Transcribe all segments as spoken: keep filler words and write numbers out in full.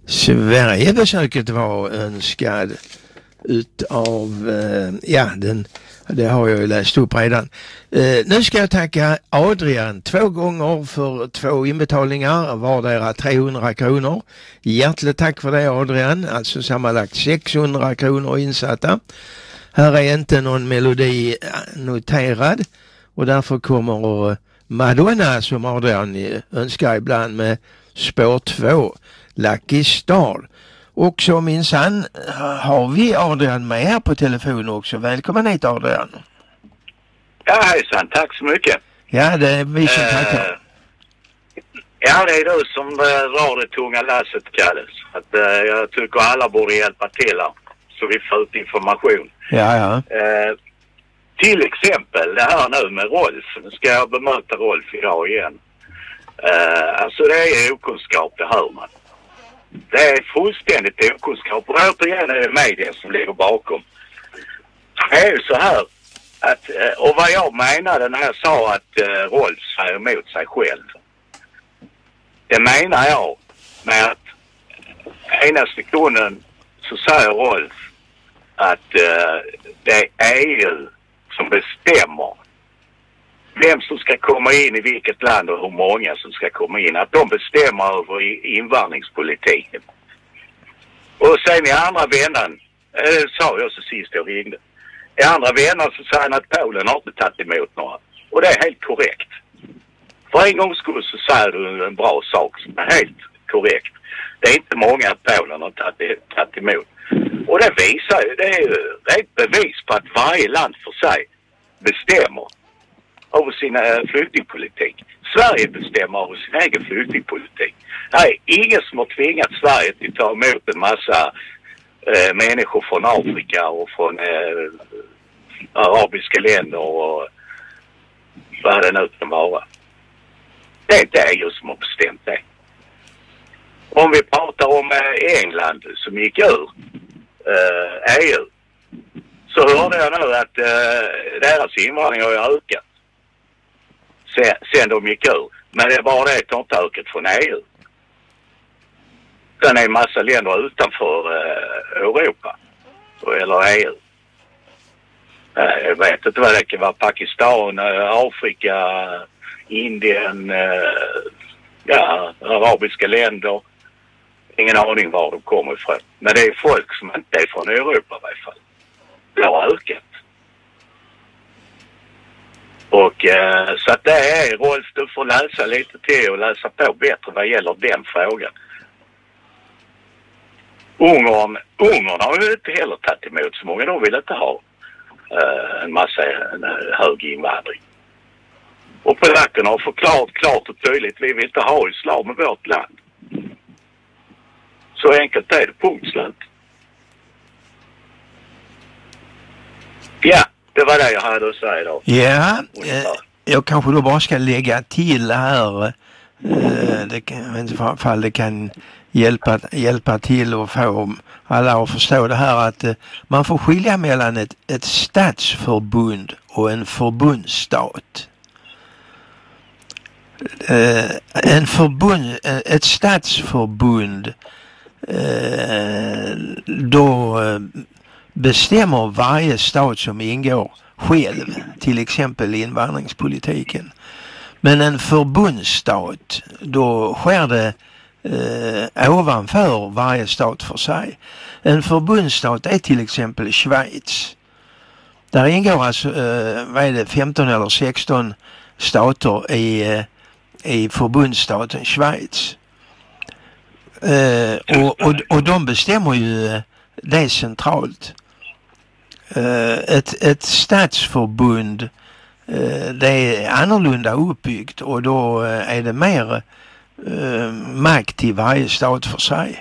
Sverigebesöket var önskad utav, eh, ja, den, det har jag ju läst upp redan. Eh, nu ska jag tacka Adrian två gånger för två inbetalningar, vardera trehundra kronor. Hjärtligt tack för det, Adrian, alltså sammanlagt sexhundra kronor insatta. Här är inte någon melodi noterad och därför kommer Madonna, som Adrian önskar ibland, med spår två, Lucky Star. Och så minsann har vi Adrian med här på telefon också. Välkommen hit, Adrian. Ja, hejsan. Tack så mycket. Ja, det är vi som tackar. Uh, ja, det är du som uh, drar det tunga lasset, Kalles. Att, uh, jag tycker alla borde hjälpa till här, så vi får ut information. Ja, ja. Uh, till exempel det här nu med Rolf. Nu ska jag bemöta Rolf idag igen. Uh, alltså det är okunskap, det hör man. Det är fullständigt okunskap. Och återigen är det media som ligger bakom. Det är ju så här att, och vad jag menade när jag sa att uh, Rolf säger emot sig själv. Det menar jag med att ena sekunden så säger Rolf att uh, det är E U som bestämmer vem som ska komma in i vilket land och hur många som ska komma in. Att de bestämmer över invandringspolitiken. Och sen i andra vändan, det sa jag så sist jag ringde. I andra vändan så säger han att Polen har inte tagit emot några. Och det är helt korrekt. För en gångs skull så säger du en bra sak som är helt korrekt. Det är inte många att Polen har tagit, tagit emot. Och det visar ju, det är ju det är ett bevis på att varje land för sig bestämmer över sin äh, flyktingpolitik. Sverige bestämmer över sin egen flyktingpolitik. Det är ingen som har tvingat Sverige till att ta emot en massa äh, människor från Afrika och från äh, arabiska länder och vad det nu kan vara. Det är inte E U som har bestämt det. Om vi pratar om äh, England som gick ur äh, E U, så hörde jag nu att äh, deras invandring har ju ökat sen, sen de gick ur. Men det är bara det att de inte ökat från E U. Den är en massa länder utanför äh, Europa eller E U. Äh, jag vet inte vad det kan vara. Pakistan, äh, Afrika, Indien, äh, ja, arabiska länder. Ingen aning var de kommer ifrån. Men det är folk som inte är från Europa i alla fall. Det har ökat. Och eh, så att det är, Rolf, du får läsa lite till och läsa på bättre vad gäller den frågan. Ungern, Ungern har ju inte heller tagit emot så många. De vill inte ha eh, en massa en, hög invandring. Och polackerna har förklarat klart och tydligt, vi vill inte ha islam i vårt land. Så enkelt är det, punkt slut. Ja, det var det jag hade att säga då. Ja, eh, jag kanske då bara ska lägga till här, eh, det kan, i alla fall det kan hjälpa, hjälpa till och få alla att förstå det här, att eh, man får skilja mellan ett, ett statsförbund och en förbundsstat. Eh, en förbund, ett statsförbund, eh, då eh, bestämmer varje stat som ingår själv, till exempel invandringspolitiken. Men en förbundsstat, då sker det eh, ovanför varje stat för sig. En förbundsstat är till exempel Schweiz. Där ingår alltså eh, vad är det, femton eller sexton stater i, eh, i förbundsstaten Schweiz. Eh, och, och, och de bestämmer ju det centralt. Ett, ett statsförbund, det är annorlunda uppbyggt och då är det mer eh, makt i varje stat för sig.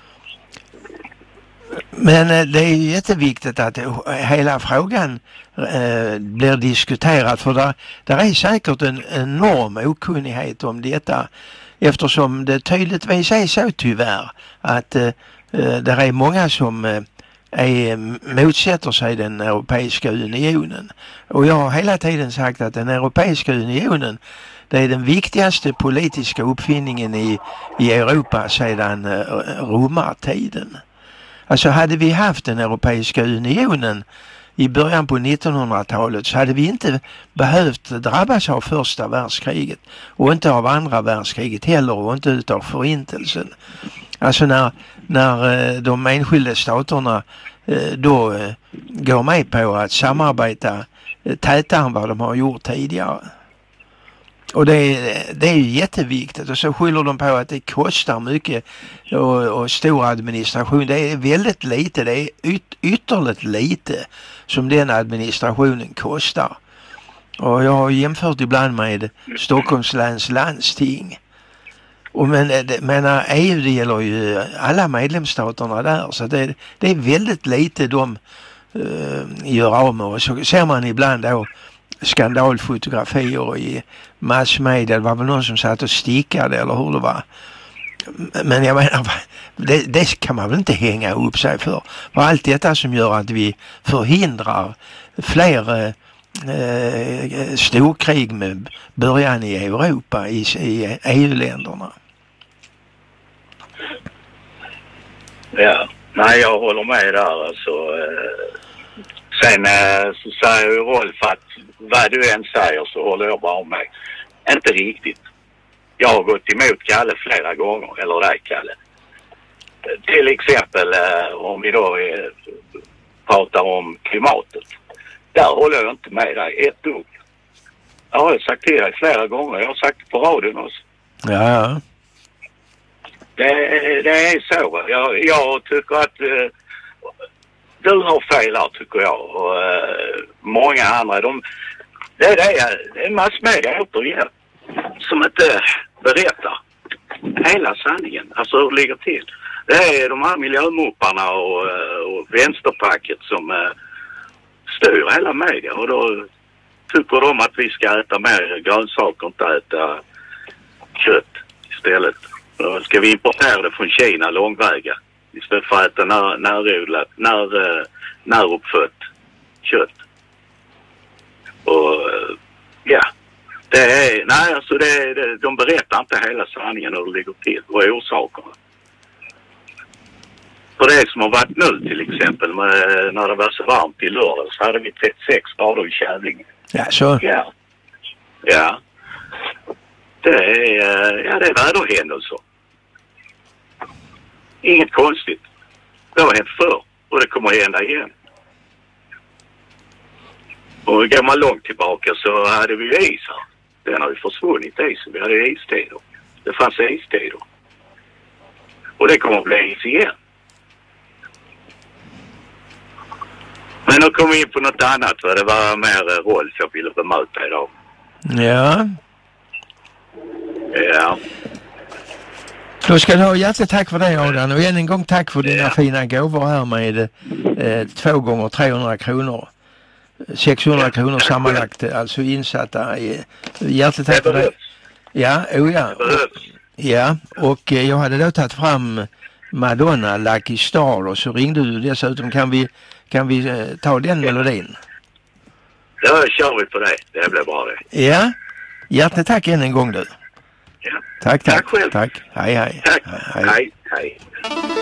Men det är jätteviktigt att hela frågan eh, blir diskuterad, för där, där är säkert en enorm okunnighet om detta, eftersom det tydligtvis är så tyvärr att eh, det är många som eh, är, motsätter sig den Europeiska unionen. Och jag har hela tiden sagt att den Europeiska unionen, det är den viktigaste politiska uppfinningen i, i Europa sedan uh, romartiden. Alltså hade vi haft den Europeiska unionen i början på nittonhundratalet så hade vi inte behövt drabbas av första världskriget och inte av andra världskriget heller och inte utav förintelsen. Alltså när, när de enskilda staterna då går med på att samarbeta tätare än vad de har gjort tidigare. Och det är, det är ju jätteviktigt och så skyller de på att det kostar mycket och, och stor administration. Det är väldigt lite, det är yt, ytterligt lite som den administrationen kostar. Och jag har jämfört ibland med Stockholms läns landsting. Och men, men E U det gäller ju alla medlemsstaterna där så det, det är väldigt lite de uh, gör av med. Och så ser man ibland då skandalfotografier i massmedia. Det var väl någon som satt och stickade eller hur det var. Men jag menar, det, det kan man väl inte hänga upp sig för. För allt detta som gör att vi förhindrar fler eh, storkrig med början i Europa, i, i E U-länderna. Ja, nej jag håller med där alltså. Sen så säger ju Rolf att vad du än säger så håller jag bara med. Inte riktigt. Jag har gått emot Kalle flera gånger, eller dig Kalle. Till exempel om vi då pratar om klimatet. Där håller jag inte med dig ett dugg. Jag har sagt till dig flera gånger. Jag har sagt det på radion också. Ja. Det, det är så. Jag, jag tycker att uh, du har fel här tycker jag. Och uh, många andra. De, det, det, är, det är massmedia återigen som inte berättar hela sanningen. Alltså hur det ligger till. Det är de här miljömopparna och, och vänsterpacket som uh, styr hela media. Och då tycker de att vi ska äta mer grönsaker och inte äta kött istället. Då ska vi importera det från Kina långväga istället för att äta när, närodlat, när, näruppfött kött. Och ja, det är, nej alltså det, det, de berättar inte hela sanningen hur det ligger till och orsakerna. För det som har varit nu till exempel med, när det var så varmt i lördag så hade vi trettiosex grader i Kävlinge. Ja, så. Ja. Ja. Det är, ja, det är väderhändelser. Inget konstigt. Det har hänt förr och det kommer att hända igen. Och går man långt tillbaka så hade vi is här. Den har ju försvunnit isen. Vi hade istider. Det fanns istider. Och det kommer att bli is igen. Men nu kommer vi in på något annat. För det var mer Rolf jag ville bemöta idag. Ja. Ja. Då ska du ha hjärtligt tack för det Adrian och än en gång tack för dina ja. fina gåvor här med eh, två gånger trehundra kronor. sexhundra ja, kronor sammanlagt alltså insatta. Hjärtligt tack för det. Ja, oh ja. Och, ja, och eh, jag hade då tagit fram Madonna Lucky Star och så ringde du dessutom. Kan vi, kan vi eh, ta den ja. melodin? Ja, kör vi på det. Det blir bra det. Ja, hjärtligt tack än en gång du. Ja. Tack, tack. Tack själv. Tack. Hej, hej. Tack. Hej, hej. hej.